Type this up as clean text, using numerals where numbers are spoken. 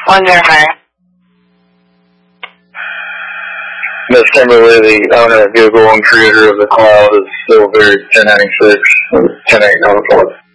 One verify. Miss Kimberly, the owner of Google and creator of the cloud, is still very 1096, 10-8 on the clock.